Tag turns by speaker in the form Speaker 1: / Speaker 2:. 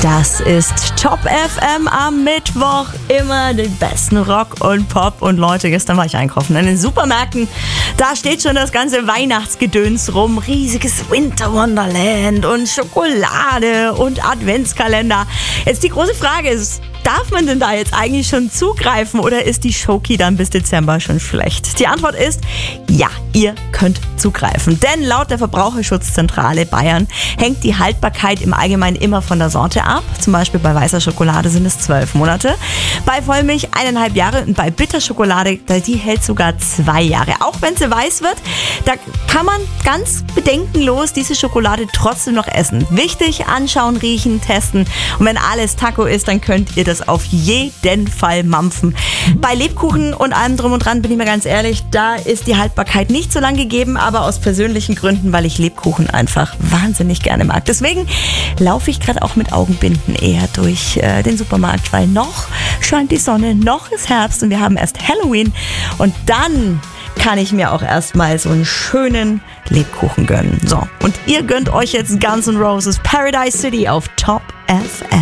Speaker 1: Das ist Top FM am Mittwoch. Immer den besten Rock und Pop. Und Leute, gestern war ich einkaufen in den Supermärkten. Da steht schon das ganze Weihnachtsgedöns rum. Riesiges Winter Wonderland und Schokolade und Adventskalender. Jetzt die große Frage ist, darf man denn da jetzt eigentlich schon zugreifen oder ist die Schoki dann bis Dezember schon schlecht? Die Antwort ist, ja, ihr könnt zugreifen. Denn laut der Verbraucherschutzzentrale Bayern hängt die Haltbarkeit im Allgemeinen immer von der Sorte ab. Zum Beispiel bei weißer Schokolade sind es 12 Monate. Bei Vollmilch 1,5 Jahre und bei Bitterschokolade, die hält sogar 2 Jahre. Auch wenn sie weiß wird, da kann man ganz bedenkenlos diese Schokolade trotzdem noch essen. Wichtig, anschauen, riechen, testen. Und wenn alles Taco ist, dann könnt ihr das auf jeden Fall mampfen. Bei Lebkuchen und allem drum und dran bin ich mir ganz ehrlich, da ist die Haltbarkeit nicht so lang gegeben, aber aus persönlichen Gründen, weil ich Lebkuchen einfach wahnsinnig gerne mag. Deswegen laufe ich gerade auch mit Augenbinden eher durch den Supermarkt, weil noch scheint die Sonne, noch ist Herbst und wir haben erst Halloween und dann kann ich mir auch erstmal so einen schönen Lebkuchen gönnen. So, und ihr gönnt euch jetzt Guns N' Roses Paradise City auf Top FM.